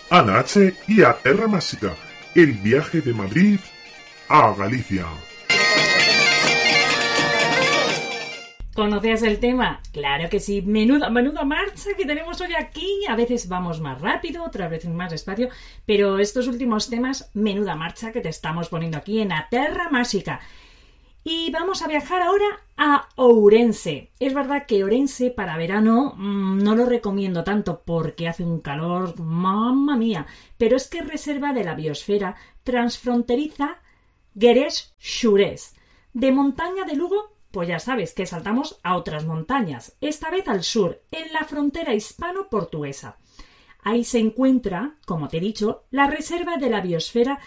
Anache y a Terra Másica, el viaje de Madrid a Galicia. ¿Conocías el tema? Claro que sí. Menuda marcha que tenemos hoy aquí. A veces vamos más rápido, otras veces más despacio, pero estos últimos temas, menuda marcha que te estamos poniendo aquí en A Terra Másica. Y vamos a viajar ahora a Ourense. Es verdad que Ourense para verano no lo recomiendo tanto porque hace un calor, mamma mía, pero es que es reserva de la biosfera transfronteriza Gerês-Xurés. De montaña de Lugo, pues ya sabes que saltamos a otras montañas, esta vez al sur, en la frontera hispano-portuguesa. Ahí se encuentra, como te he dicho, la reserva de la biosfera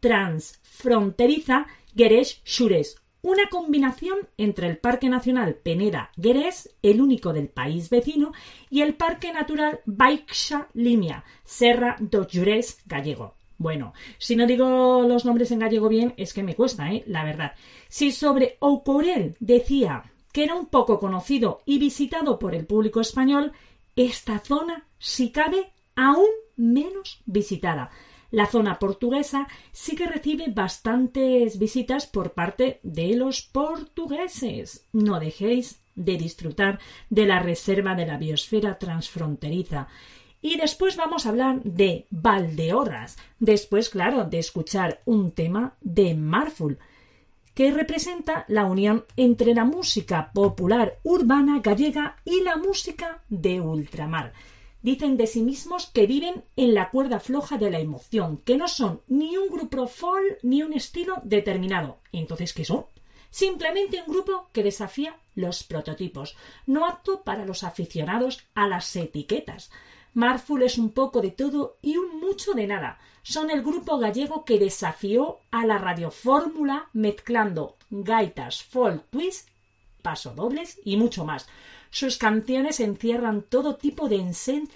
transfronteriza Gerês-Xurés, una combinación entre el Parque Nacional Peneda-Gerês, el único del país vecino, y el Parque Natural Baixa Limia, Serra do Xurés gallego. Bueno, si no digo los nombres en gallego bien, es que me cuesta, la verdad. Si sobre Oucourel decía que era un poco conocido y visitado por el público español, esta zona, si cabe, aún menos visitada. La zona portuguesa sí que recibe bastantes visitas por parte de los portugueses. No dejéis de disfrutar de la reserva de la biosfera transfronteriza. Y después vamos a hablar de Valdeorras, después, claro, de escuchar un tema de Marful, que representa la unión entre la música popular urbana gallega y la música de ultramar. Dicen de sí mismos que viven en la cuerda floja de la emoción, que no son ni un grupo folk ni un estilo determinado. Entonces, ¿qué son? Simplemente un grupo que desafía los prototipos, no apto para los aficionados a las etiquetas. Marful es un poco de todo y un mucho de nada. Son el grupo gallego que desafió a la radiofórmula mezclando gaitas, folk, twist, pasodobles y mucho más. Sus canciones encierran todo tipo de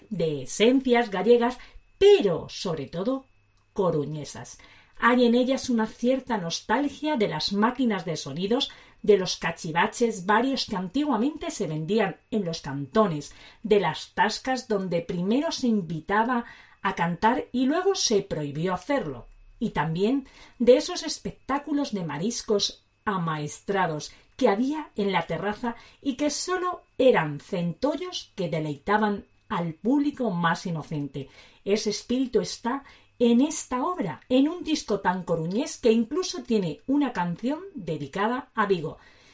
esencias gallegas, pero sobre todo coruñesas. Hay en ellas una cierta nostalgia de las máquinas de sonidos, de los cachivaches varios que antiguamente se vendían en los cantones, de las tascas donde primero se invitaba a cantar y luego se prohibió hacerlo, y también de esos espectáculos de mariscos amaestrados que había en la terraza y que solo eran centollos que deleitaban al público más inocente. Ese espíritu está en esta obra, en un disco tan coruñés que incluso tiene una canción dedicada a Vigo.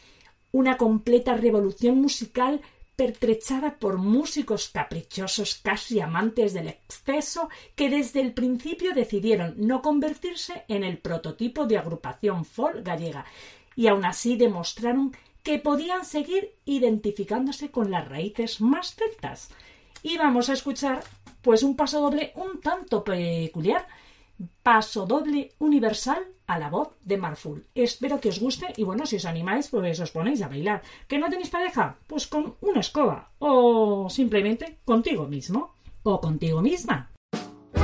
Una completa revolución musical pertrechada por músicos caprichosos, casi amantes del exceso, que desde el principio decidieron no convertirse en el prototipo de agrupación folk gallega, y aún así demostraron que podían seguir identificándose con las raíces más celtas. Y vamos a escuchar pues un pasodoble un tanto peculiar, pasodoble universal a la voz de Marful. Espero que os guste y bueno, si os animáis pues os ponéis a bailar. ¿Que no tenéis pareja? Pues con una escoba o simplemente contigo mismo o contigo misma.